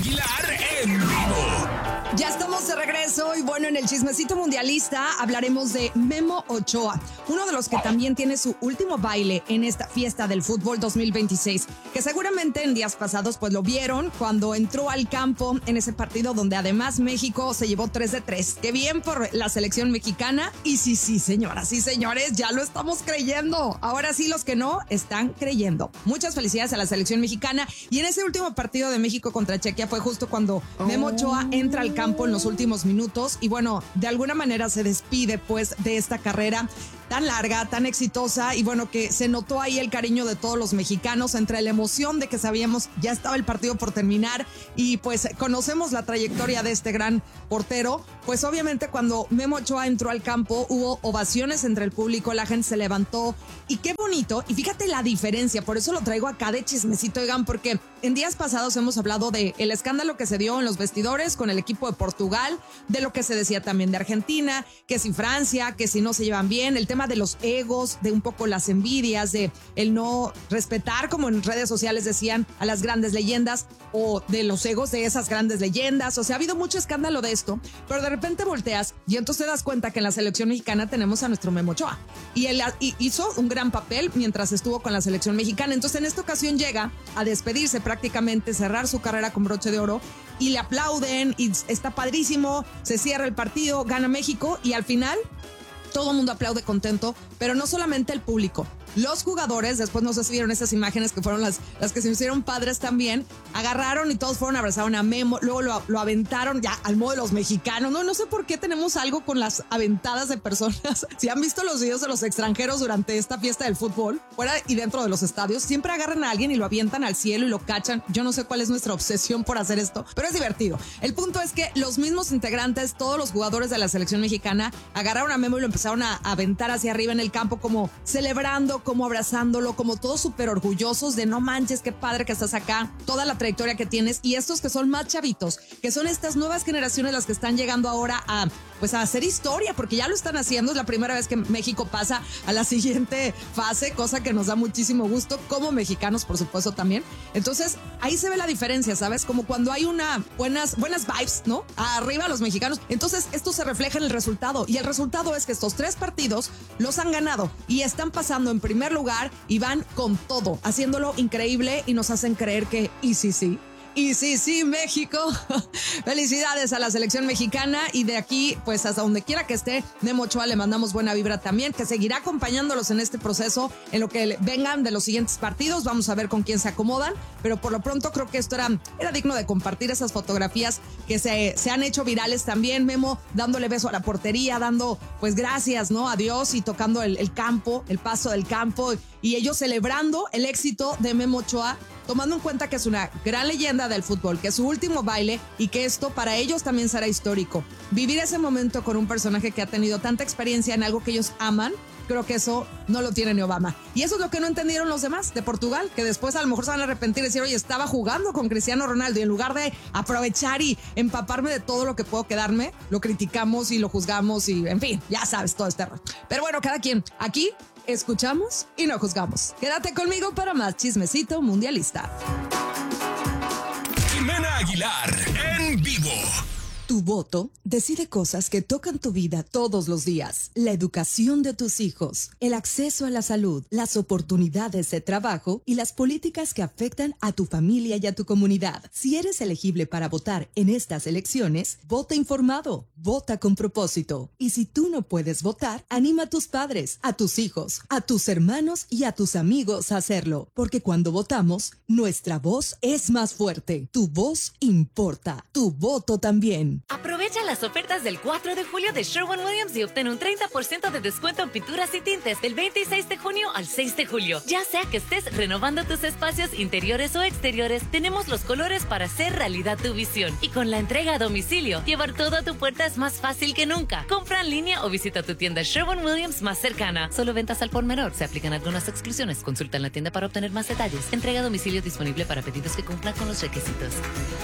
Aguilar en vivo. Ya estamos de regreso y bueno, en el chismecito mundialista hablaremos de Memo Ochoa, uno de los que también tiene su último baile en esta fiesta del fútbol 2026, que seguramente en días pasados pues lo vieron cuando entró al campo en ese partido donde además México se llevó 3-3. Qué bien por la selección mexicana y sí, señoras y señores, ya lo estamos creyendo. Ahora sí, los que no están creyendo. Muchas felicidades a la selección mexicana y en ese último partido de México contra Chequia fue justo cuando Memo Ochoa entra al campo en los últimos minutos y bueno, de alguna manera se despide pues de esta carrera tan larga, tan exitosa y bueno, que se notó ahí el cariño de todos los mexicanos entre la emoción de que sabíamos ya estaba el partido por terminar y pues conocemos la trayectoria de este gran portero, pues obviamente cuando Memo Ochoa entró al campo hubo ovaciones entre el público, la gente se levantó y qué bonito, y fíjate la diferencia, por eso lo traigo acá de chismecito, oigan, porque en días pasados hemos hablado de el escándalo que se dio en los vestidores con el equipo de Portugal, de lo que se decía también de Argentina, que si Francia, que si no se llevan bien, el tema de los egos, de un poco las envidias, de el no respetar, como en redes sociales decían, a las grandes leyendas o de los egos de esas grandes leyendas. O sea, ha habido mucho escándalo de esto, pero de repente volteas y entonces te das cuenta que en la selección mexicana tenemos a nuestro Memo Ochoa y él hizo un gran papel mientras estuvo con la selección mexicana. Entonces en esta ocasión llega a despedirse prácticamente, cerrar su carrera con broche de oro y le aplauden y está padrísimo, se cierra el partido, gana México y al final todo el mundo aplaude contento, pero no solamente el público. Los jugadores, después no sé si vieron esas imágenes que fueron las que se hicieron padres también, agarraron y todos fueron, abrazaron a Memo, luego lo aventaron ya al modo de los mexicanos. No sé por qué tenemos algo con las aventadas de personas. Si han visto los videos de los extranjeros durante esta fiesta del fútbol, fuera y dentro de los estadios, siempre agarran a alguien y lo avientan al cielo y lo cachan. Yo no sé cuál es nuestra obsesión por hacer esto, pero es divertido. El punto es que los mismos integrantes, todos los jugadores de la selección mexicana, agarraron a Memo y lo empezaron a aventar hacia arriba en el campo como celebrando, como abrazándolo, como todos súper orgullosos de no manches, qué padre que estás acá, toda la trayectoria que tienes y estos que son más chavitos, que son estas nuevas generaciones las que están llegando ahora a hacer historia, porque ya lo están haciendo, es la primera vez que México pasa a la siguiente fase, cosa que nos da muchísimo gusto, como mexicanos por supuesto también. Entonces ahí se ve la diferencia, ¿sabes? Como cuando hay buenas vibes, ¿no? Arriba los mexicanos, entonces esto se refleja en el resultado y el resultado es que estos 3 partidos los han ganado y están pasando en primer lugar y van con todo, haciéndolo increíble y nos hacen creer que y sí, México. Felicidades a la selección mexicana y de aquí, pues hasta donde quiera que esté, Memo Ochoa le mandamos buena vibra también, que seguirá acompañándolos en este proceso, en lo que vengan de los siguientes partidos. Vamos a ver con quién se acomodan, pero por lo pronto creo que esto era digno de compartir esas fotografías que se han hecho virales también. Memo dándole beso a la portería, dando pues gracias, ¿no? A Dios y tocando el campo, el paso del campo y ellos celebrando el éxito de Memo Ochoa, tomando en cuenta que es una gran leyenda del fútbol, que es su último baile y que esto para ellos también será histórico. Vivir ese momento con un personaje que ha tenido tanta experiencia en algo que ellos aman, creo que eso no lo tiene ni Obama. Y eso es lo que no entendieron los demás de Portugal, que después a lo mejor se van a arrepentir y decir, oye, estaba jugando con Cristiano Ronaldo y en lugar de aprovechar y empaparme de todo lo que puedo quedarme, lo criticamos y lo juzgamos y en fin, ya sabes, todo este rollo. Pero bueno, cada quien aquí escuchamos y no juzgamos. Quédate conmigo para más chismecito mundialista. Jimena Aguilar en vivo. Tu voto decide cosas que tocan tu vida todos los días. La educación de tus hijos, el acceso a la salud, las oportunidades de trabajo y las políticas que afectan a tu familia y a tu comunidad. Si eres elegible para votar en estas elecciones, vota informado, vota con propósito. Y si tú no puedes votar, anima a tus padres, a tus hijos, a tus hermanos y a tus amigos a hacerlo. Porque cuando votamos, nuestra voz es más fuerte. Tu voz importa. Tu voto también. Aprovecha las ofertas del 4 de julio de Sherwin-Williams y obtén un 30% de descuento en pinturas y tintes del 26 de junio al 6 de julio. Ya sea que estés renovando tus espacios interiores o exteriores, tenemos los colores para hacer realidad tu visión. Y con la entrega a domicilio, llevar todo a tu puerta es más fácil que nunca. Compra en línea o visita tu tienda Sherwin-Williams más cercana. Solo ventas al por menor. Se aplican algunas exclusiones. Consulta en la tienda para obtener más detalles. Entrega a domicilio disponible para pedidos que cumplan con los requisitos.